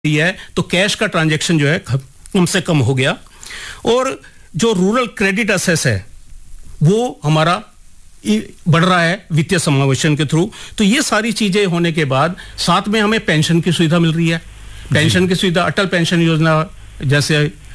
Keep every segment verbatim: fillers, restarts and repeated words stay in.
है तो कैश का ट्रांजैक्शन जो है कम से कम हो गया और जो रूरल क्रेडिट असेस है वो हमारा बढ़ रहा है वित्तीय समावेशन के थ्रू। तो ये सारी चीजें होने के बाद साथ में हमें पेंशन की सुविधा मिल रही है। पेंशन की सुविधा अटल पेंशन योजना जैसे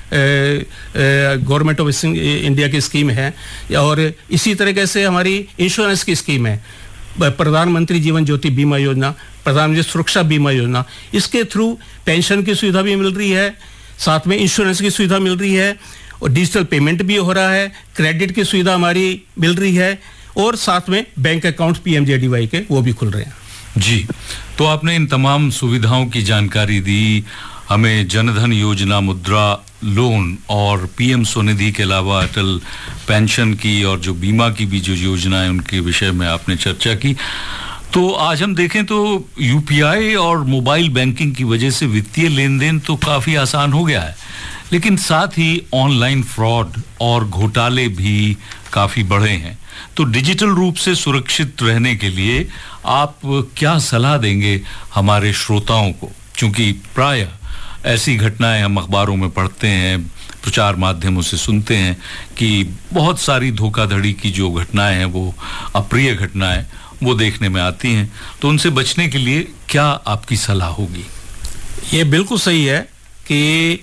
गवर्नमेंट ऑफ इंडिया की स्कीम है और इसी तरीके से हमारी इंश्योरेंस की स्कीम है, प्रधानमंत्री जीवन ज्योति बीमा योजना, प्रधानमंत्री सुरक्षा बीमा योजना, इसके थ्रू पेंशन की सुविधा भी मिल रही है, साथ में इंश्योरेंस की सुविधा मिल रही है और डिजिटल पेमेंट भी हो रहा है, क्रेडिट की सुविधा हमारी मिल रही है और साथ में बैंक अकाउंट पीएमजेडीवाई के वो भी खुल रहे हैं। जी, तो आपने इन तमाम सुविधाओं की जानकारी दी हमें। जनधन योजना, मुद्रा लोन और पीएम स्वनिधि के अलावा अटल पेंशन की और जो बीमा की भी जो योजना है उनके विषय में आपने चर्चा की। तो आज हम देखें तो यूपीआई और मोबाइल बैंकिंग की वजह से वित्तीय लेन देन तो काफ़ी आसान हो गया है, लेकिन साथ ही ऑनलाइन फ्रॉड और घोटाले भी काफ़ी बढ़े हैं। तो डिजिटल रूप से सुरक्षित रहने के लिए आप क्या सलाह देंगे हमारे श्रोताओं को? क्योंकि प्रायः ऐसी घटनाएं हम अखबारों में पढ़ते हैं, प्रचार माध्यमों से सुनते हैं कि बहुत सारी धोखाधड़ी की जो घटनाएं हैं वो अप्रिय घटनाएं वो देखने में आती हैं। तो उनसे बचने के लिए क्या आपकी सलाह होगी? ये बिल्कुल सही है कि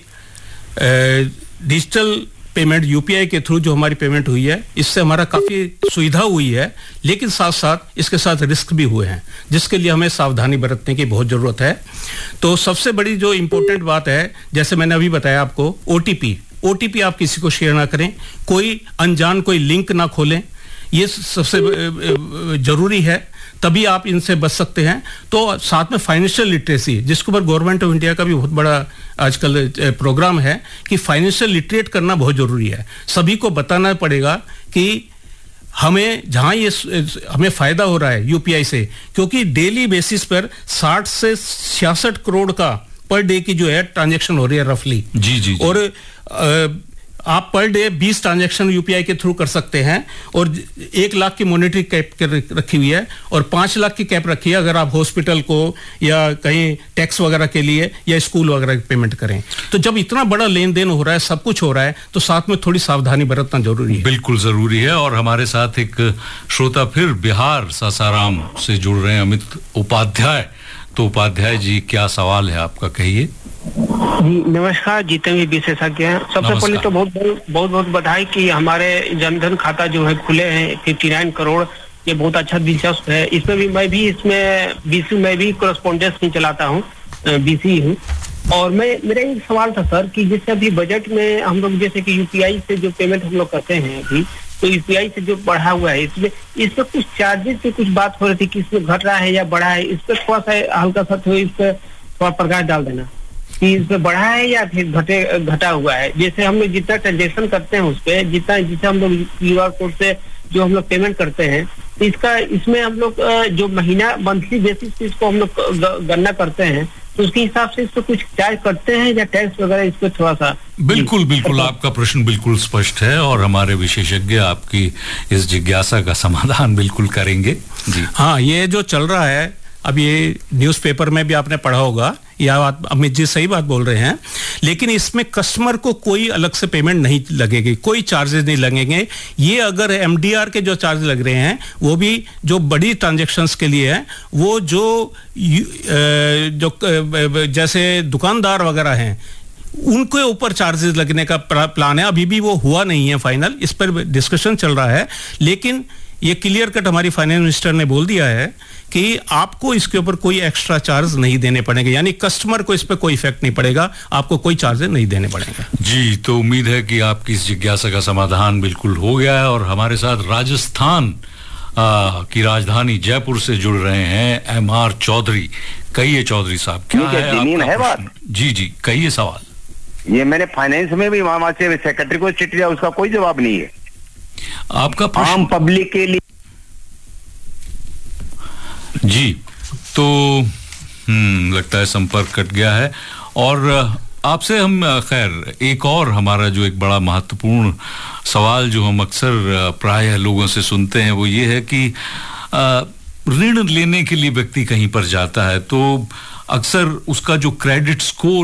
डिजिटल पेमेंट यूपीआई के थ्रू जो हमारी पेमेंट हुई है इससे हमारा काफ़ी सुविधा हुई है, लेकिन साथ साथ इसके साथ रिस्क भी हुए हैं जिसके लिए हमें सावधानी बरतने की बहुत ज़रूरत है। तो सबसे बड़ी जो इम्पोर्टेंट बात है, जैसे मैंने अभी बताया आपको, ओटीपी ओटीपी आप किसी को शेयर ना करें, कोई अनजान कोई लिंक ना खोलें, ये सबसे ज़रूरी है, तभी आप इनसे बच सकते हैं। तो साथ में फाइनेंशियल लिटरेसी, जिसके ऊपर गवर्नमेंट ऑफ इंडिया का भी बहुत बड़ा आजकल प्रोग्राम है कि फाइनेंशियल लिटरेट करना बहुत ज़रूरी है। सभी को बताना पड़ेगा कि हमें जहां ये हमें फ़ायदा हो रहा है यूपीआई से, क्योंकि डेली बेसिस पर साठ से छियासठ करोड़ का पर डे की जो है ट्रांजैक्शन हो रही है रफली। जी जी, जी। और आ, आप पर डे बीस ट्रांजैक्शन यूपीआई के थ्रू कर सकते हैं और एक लाख की मॉनेटरी कैप रखी हुई है और पांच लाख की कैप रखी है अगर आप हॉस्पिटल को या कहीं टैक्स वगैरह के लिए या स्कूल वगैरह की पेमेंट करें। तो जब इतना बड़ा लेन देन हो रहा है, सब कुछ हो रहा है, तो साथ में थोड़ी सावधानी बरतना जरूरी है। बिल्कुल जरूरी है। और हमारे साथ एक श्रोता फिर बिहार सासाराम से जुड़ रहे हैं, अमित उपाध्याय। तो उपाध्याय जी, क्या सवाल है आपका, कहिए। जी नमस्कार, जितने भी विशेषज्ञ हैं, सबसे पहले तो बहुत बहुत बहुत बधाई कि हमारे जनधन खाता जो है खुले हैं उनसठ करोड़, ये बहुत अच्छा दिलचस्प है। इसमें भी मैं भी इसमें बीसी में भी कोरेस्पोंडेंस नहीं चलाता हूँ, बीसी हूँ। और मैं मेरा एक सवाल था सर कि जैसे अभी बजट में हम लोग जैसे कि यूपीआई से जो पेमेंट हम लोग करते हैं अभी, तो यूपीआई से जो बढ़ा हुआ है इसमें इस पर कुछ चार्जेस पे कुछ बात हो रही थी कि इसमें घट रहा है या बढ़ा है, इस पर थोड़ा सा हल्का सा थोड़ा इस पर थोड़ा प्रकाश डाल देना कि इसमें बढ़ा है या फिर घटे घटा हुआ है। जैसे हम लोग जितना ट्रांजेक्शन करते हैं उस पर जितना जिसे हम लोग क्यूआर कोड से जो हम लोग पेमेंट करते हैं, तो इसका इसमें हम लोग जो महीना मंथली बेसिस पे इसको हम लोग गणना करते हैं, तो उसके हिसाब से इस पर कुछ चार्ज करते हैं या टैक्स वगैरह इस पर थोड़ा सा? बिल्कुल बिल्कुल, आपका प्रश्न बिल्कुल स्पष्ट है और हमारे विशेषज्ञ आपकी इस जिज्ञासा का समाधान बिल्कुल करेंगे। जी हाँ, ये जो चल रहा है अब ये न्यूज़पेपर में भी आपने पढ़ा होगा, या अमित जी सही बात बोल रहे हैं, लेकिन इसमें कस्टमर को कोई अलग से पेमेंट नहीं लगेगी, कोई चार्जेस नहीं लगेंगे। ये अगर एमडीआर के जो चार्ज लग रहे हैं वो भी जो बड़ी ट्रांजैक्शंस के लिए है, वो जो जो जैसे दुकानदार वगैरह हैं उनके ऊपर चार्जेस लगने का प्लान है। अभी भी वो हुआ नहीं है फाइनल, इस पर डिस्कशन चल रहा है, लेकिन ये क्लियर कट हमारी फाइनेंस मिनिस्टर ने बोल दिया है कि आपको इसके ऊपर कोई एक्स्ट्रा चार्ज नहीं देने पड़ेंगे, यानी कस्टमर को इस पर कोई इफेक्ट नहीं पड़ेगा, आपको कोई चार्जेस नहीं देने पड़ेंगे। जी, तो उम्मीद है कि आपकी इस जिज्ञासा का समाधान बिल्कुल हो गया है। और हमारे साथ राजस्थान आ, की राजधानी जयपुर से जुड़ रहे हैं एम आर चौधरी। कहिए चौधरी साहब, क्या है आपका है बात? जी जी, कहिए सवाल। ये मैंने फाइनेंस में भी वहां से सेक्रेटरी को चिट्ठी दिया, उसका कोई जवाब नहीं है आपका आम पब्लिक के लिए। जी, तो हम्म लगता है संपर्क कट गया है। और आपसे हम खैर एक और हमारा जो एक बड़ा महत्वपूर्ण सवाल जो हम अक्सर प्रायः लोगों से सुनते हैं वो ये है कि ऋण लेने के लिए व्यक्ति कहीं पर जाता है, तो अक्सर उसका जो क्रेडिट स्कोर